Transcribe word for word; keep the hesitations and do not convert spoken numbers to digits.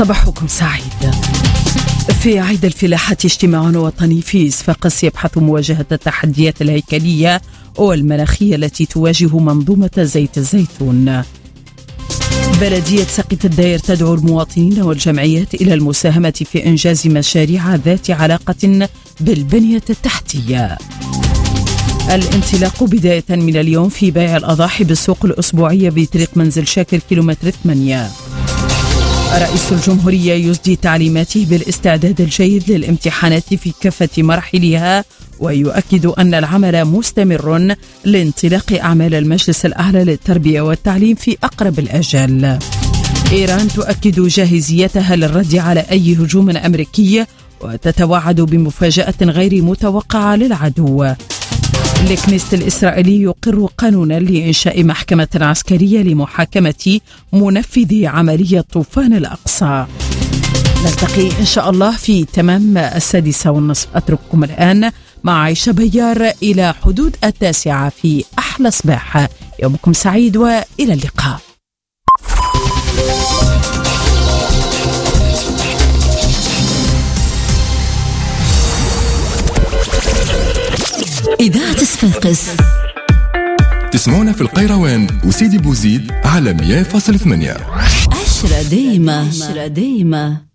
صباحكم سعيد. في عيد الفلاحة اجتماع وطني في صفاقس يبحث مواجهة التحديات الهيكلية والمناخية التي تواجه منظومة زيت الزيتون. بلدية سقط الداير تدعو المواطنين والجمعيات إلى المساهمة في إنجاز مشاريع ذات علاقة بالبنية التحتية. الانطلاق بداية من اليوم في بيع الأضاحي بالسوق الأسبوعية بطريق منزل شاكر كيلومتر ثمانية. رئيس الجمهورية يسدي تعليماته بالاستعداد الجيد للامتحانات في كافة مراحلها، ويؤكد أن العمل مستمر لانطلاق أعمال المجلس الأعلى للتربية والتعليم في أقرب الأجال. إيران تؤكد جاهزيتها للرد على أي هجوم أمريكي وتتوعد بمفاجأة غير متوقعة للعدو. الكنيست الإسرائيلي يقر قانونا لإنشاء محكمة عسكرية لمحاكمة منفذي عملية طوفان الأقصى. نلتقي إن شاء الله في تمام السادسة والنصف. أترككم الآن مع عيشة بيار إلى حدود التاسعة في أحلى صباح. يومكم سعيد وإلى اللقاء. إذاعة صفاقس تسمعونا في القيروان وسيدي بوزيد على مية فاصلة ثمانية. عشرة ديمة عشرة ديمة.